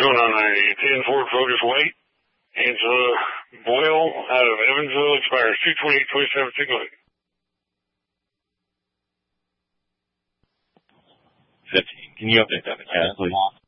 going on a 10 Ford Focus White. Angela Boyle out of Evansville, expires 2/28/27. Take a look. 15. Can you update that, please?